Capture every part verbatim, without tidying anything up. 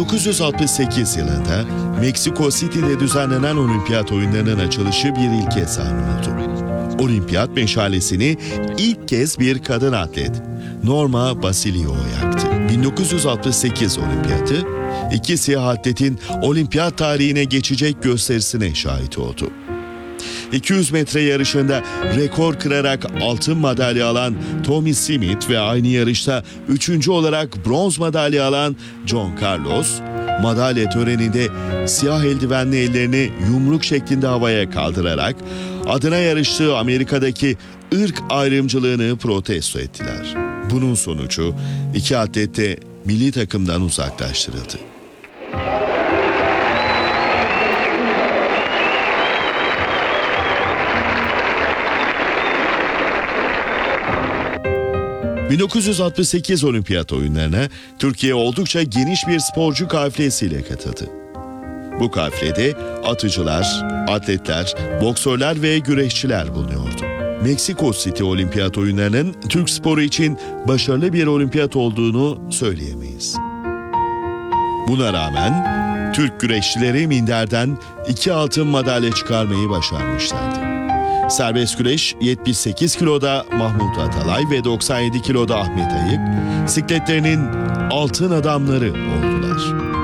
bin dokuz yüz altmış sekiz yılında Meksiko City'de düzenlenen olimpiyat oyunlarının açılışı bir ilke sahne oldu. Olimpiyat meşalesini ilk kez bir kadın atlet Norma Basilio yaktı. bin dokuz yüz altmış sekiz olimpiyatı iki siyah atletin olimpiyat tarihine geçecek gösterisine şahit oldu. iki yüz metre yarışında rekor kırarak altın madalya alan Tommy Smith ve aynı yarışta üçüncü olarak bronz madalya alan John Carlos, madalya töreninde siyah eldivenli ellerini yumruk şeklinde havaya kaldırarak adına yarıştığı Amerika'daki ırk ayrımcılığını protesto ettiler. Bunun sonucu iki atlet de milli takımdan uzaklaştırıldı. bin dokuz yüz altmış sekiz Olimpiyat oyunlarına Türkiye oldukça geniş bir sporcu kafilesiyle katıldı. Bu kafilede atıcılar, atletler, boksörler ve güreşçiler bulunuyordu. Meksiko City Olimpiyat oyunlarının Türk sporu için başarılı bir olimpiyat olduğunu söyleyemeyiz. Buna rağmen Türk güreşçileri minderden iki altın madalya çıkarmayı başarmışlardı. Serbest güreş yetmiş sekiz kiloda Mahmut Atalay ve doksan yedi kiloda Ahmet Ayık, sikletlerinin altın adamları oldular.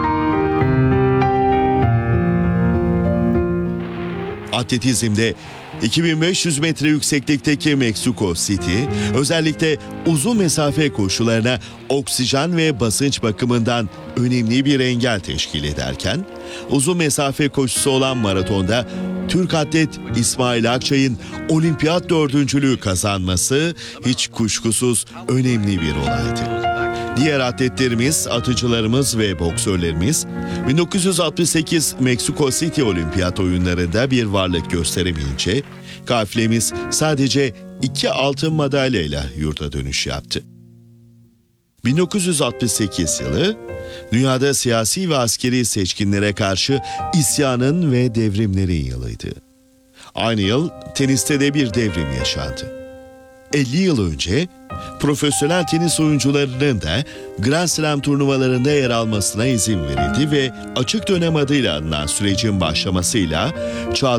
Atletizmde iki bin beş yüz metre yükseklikteki Meksiko City, özellikle uzun mesafe koşularına oksijen ve basınç bakımından önemli bir engel teşkil ederken, uzun mesafe koşusu olan maratonda Türk atlet İsmail Akçay'ın olimpiyat dördüncülüğü kazanması hiç kuşkusuz önemli bir olaydı. Diğer atletlerimiz, atıcılarımız ve boksörlerimiz bin dokuz yüz altmış sekiz Meksiko City Olimpiyat oyunlarında bir varlık gösteremeyince kafilemiz sadece iki altın madalyayla yurda dönüş yaptı. bin dokuz yüz altmış sekiz yılı dünyada siyasi ve askeri seçkinlere karşı isyanın ve devrimlerin yılıydı. Aynı yıl teniste de bir devrim yaşandı. elli yıl önce profesyonel tenis oyuncularının da Grand Slam turnuvalarında yer almasına izin verildi ve açık dönem adıyla anılan sürecin başlamasıyla çağ